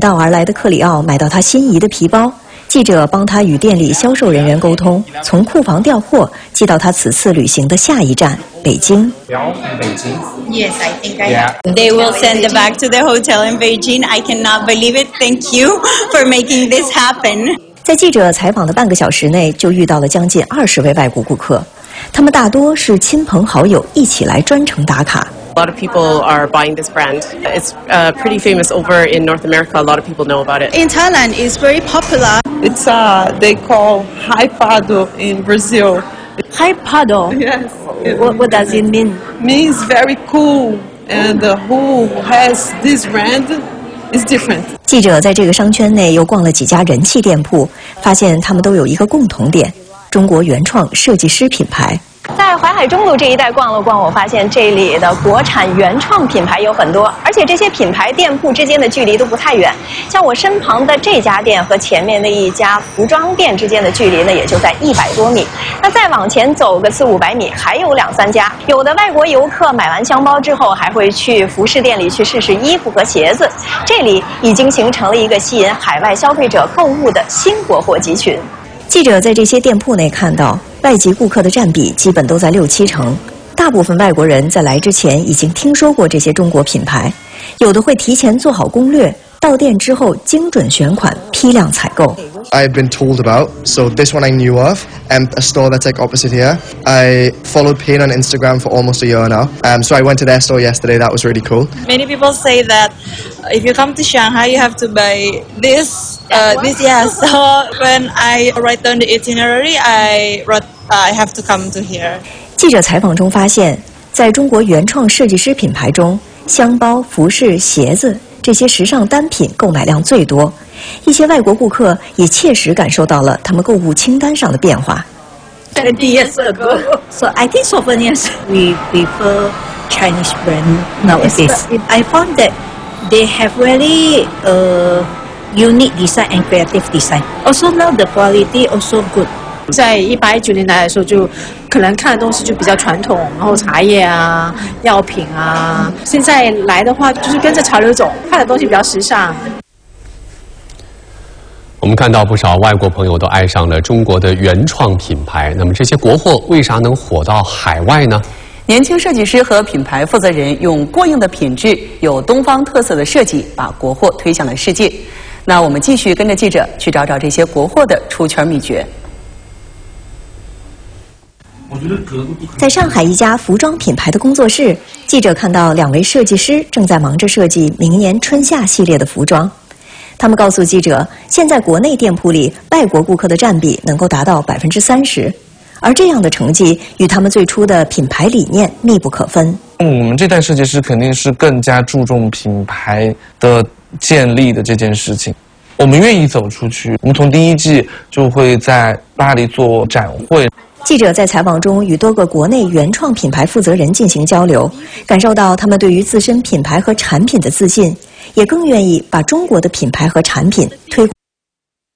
道而来的克里奥买到他心仪的皮包。 记者帮他与店里销售人员沟通，从库房调货寄到他此次旅行的下一站北京。 Yes, I think I have. They will send it back to the hotel in Beijing. I cannot believe it. Thank you for making this happen. 在记者采访的半个小时内，就遇到了将近20位外国顾客，他们大多是亲朋好友一起来专程打卡。 A lot of people are buying this brand. It's pretty famous over in North America. A lot of people know about it. In Thailand, it's very popular. It's they call hypado in Brazil. Hypado? Yes. What does it mean? Means very cool, and who has this brand is different. 记者在这个商圈内又逛了几家人气店铺，发现他们都有一个共同点：中国原创设计师品牌。 在淮海中路这一带逛了逛，我发现这里的国产原创品牌有很多，而且这些品牌店铺之间的距离都不太远。像我身旁的这家店和前面的一家服装店之间的距离呢，也就在100多米。那再往前走个400、500米，还有2、3家。有的外国游客买完箱包之后，还会去服饰店里去试试衣服和鞋子。这里已经形成了一个吸引海外消费者购物的新国货集群。 记者在这些店铺内看到，外籍顾客的占比基本都在6、7成。大部分外国人在来之前已经听说过这些中国品牌，有的会提前做好攻略，到店之后精准选款，批量采购。 I've been told about, so this one I knew of, and a store that's like opposite here. I followed Payne on Instagram for almost a year now, so I went to their store yesterday. That was really cool. Many people say that if you come to Shanghai, you have to buy this. So when I write down the itinerary, I have to come to here. 记者采访中发现，在中国原创设计师品牌中，箱包、服饰、鞋子这些时尚单品购买量最多。一些外国顾客也切实感受到了他们购物清单上的变化。 20 years ago. So I think souvenirs we prefer Chinese brand nowadays. I found that they have really unique design and creative design. Also now the quality also good. 在119年代的时候，就可能看的东西就比较传统，然后茶叶啊、药品啊。现在来的话，就是跟着潮流走，看的东西比较时尚。 我们看到不少外国朋友都爱上了中国的原创品牌，那么这些国货为啥能火到海外呢？ 年轻设计师和品牌负责人用过硬的品质、有东方特色的设计，把国货推向了世界。那我们继续跟着记者去找找这些国货的出圈秘诀。 在上海一家服装品牌的工作室，记者看到2位设计师正在忙着设计明年春夏系列的服装。他们告诉记者，现在国内店铺里外国顾客的占比能够达到30%，而这样的成绩与他们最初的品牌理念密不可分。 我们这代设计师肯定是更加注重品牌的建立的这件事情。 我们愿意走出去，我们从第1季就会在巴黎做展会。 记者在采访中与多个国内原创品牌负责人进行交流，感受到他们对于自身品牌和产品的自信，也更愿意把中国的品牌和产品推广